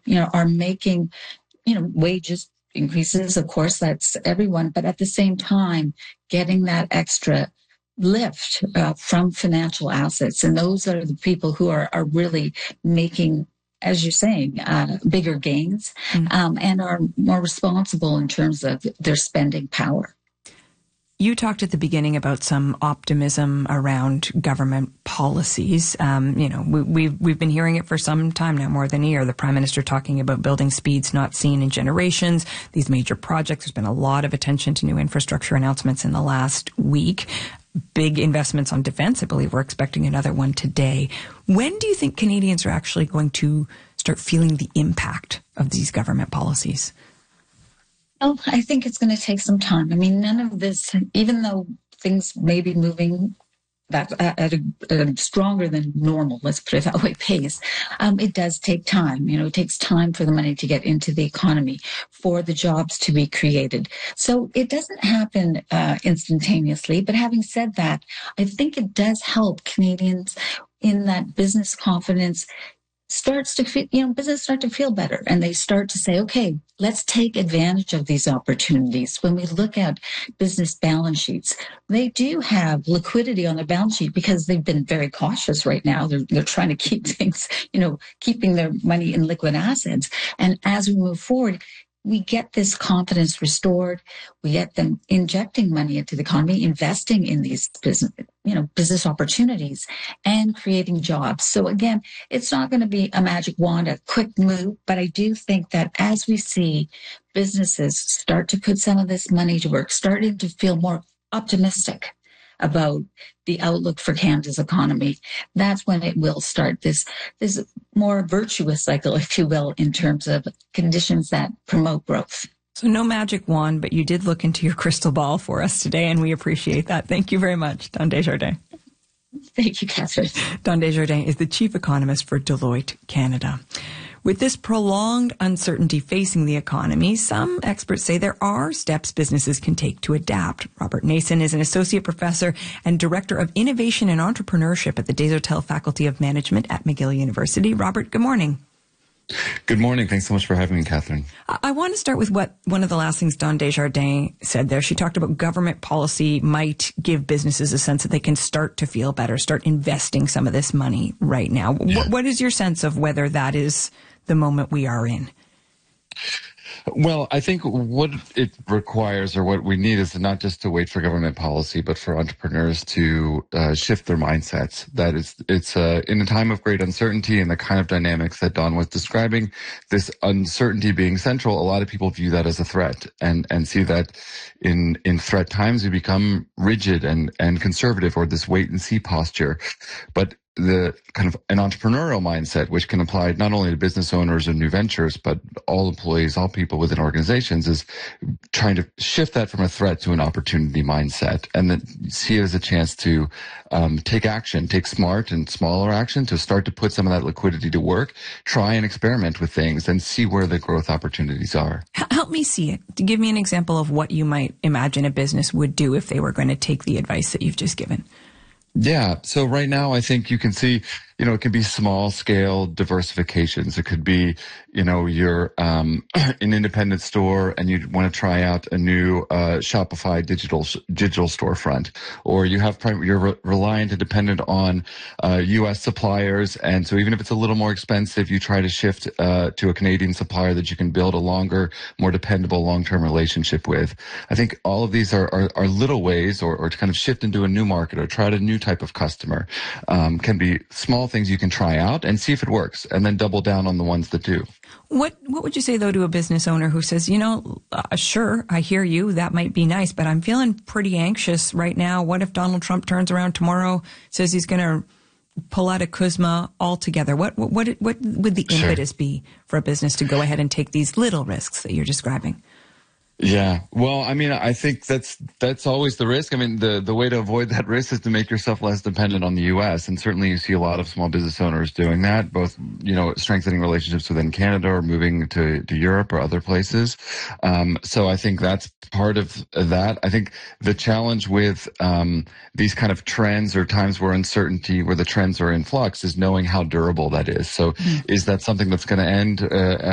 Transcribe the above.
are making, wages increases. Of course, that's everyone, but at the same time, getting that extra lift from financial assets. And those are the people who are really making, as you're saying, bigger gains and are more responsible in terms of their spending power. You talked at the beginning about some optimism around government policies. We've been hearing it for some time now, more than a year. The Prime Minister talking about building speeds not seen in generations. These major projects. There's been a lot of attention to new infrastructure announcements in the last week. Big investments on defense. I believe we're expecting another one today. When do you think Canadians are actually going to start feeling the impact of these government policies? Oh, I think it's going to take some time. I mean, none of this, even though things may be moving at a stronger than normal, let's put it that way, pace, it does take time. It takes time for the money to get into the economy, for the jobs to be created. So it doesn't happen instantaneously. But having said that, I think it does help Canadians in that business confidence starts to feel, business start to feel better, and they start to say, okay, let's take advantage of these opportunities. When we look at business balance sheets, they do have liquidity on their balance sheet because they've been very cautious right now. They're trying to keep things, keeping their money in liquid assets. And as we move forward, we get this confidence restored. We get them injecting money into the economy, investing in these business opportunities and creating jobs. So again, it's not going to be a magic wand, a quick move, but I do think that as we see businesses start to put some of this money to work, starting to feel more optimistic about the outlook for Canada's economy, that's when it will start this more virtuous cycle, if you will, in terms of conditions that promote growth. So no magic wand, but you did look into your crystal ball for us today, and we appreciate that. Thank you very much, Dawn Desjardins. Thank you, Catherine. Dawn Desjardins is the chief economist for Deloitte Canada. With this prolonged uncertainty facing the economy, some experts say there are steps businesses can take to adapt. Robert Nason is an associate professor and director of innovation and entrepreneurship at the Desautels Faculty of Management at McGill University. Robert, good morning. Good morning. Thanks so much for having me, Catherine. I want to start with one of the last things Dawn Desjardins said there. She talked about government policy might give businesses a sense that they can start to feel better, start investing some of this money right now. Yeah. What is your sense of whether that is the moment we are in? Well, I think what it requires, or what we need, is not just to wait for government policy, but for entrepreneurs to shift their mindsets. That it's in a time of great uncertainty and the kind of dynamics that Dawn was describing, this uncertainty being central, a lot of people view that as a threat and see that in threat times we become rigid and conservative, or this wait and see posture. But the kind of an entrepreneurial mindset, which can apply not only to business owners and new ventures, but all employees, all people within organizations, is trying to shift that from a threat to an opportunity mindset, and then see it as a chance to take action, take smart and smaller action to start to put some of that liquidity to work, try and experiment with things and see where the growth opportunities are. Help me see it. Give me an example of what you might imagine a business would do if they were going to take the advice that you've just given. Yeah. So right now, I think you can see, it can be small scale diversifications. It could be, you're an independent store and you want to try out a new Shopify digital storefront, or you're reliant and dependent on U.S. suppliers, and so even if it's a little more expensive, you try to shift to a Canadian supplier that you can build a longer, more dependable, long-term relationship with. I think all of these are little ways, or to kind of shift into a new market or try out a new type of customer. Can be small things you can try out and see if it works, and then double down on the ones that do. What would you say, though, to a business owner who says, sure, I hear you, that might be nice, but I'm feeling pretty anxious right now. What if Donald Trump turns around tomorrow, says he's going to pull out of CUSMA altogether? What would the impetus be for a business to go ahead and take these little risks that you're describing? Yeah. Well, I mean, I think that's always the risk. I mean, the way to avoid that risk is to make yourself less dependent on the U.S. And certainly you see a lot of small business owners doing that, both, strengthening relationships within Canada or moving to Europe or other places. So I think that's part of that. I think the challenge with these kind of trends or times where the trends are in flux, is knowing how durable that is. So is that something that's going to end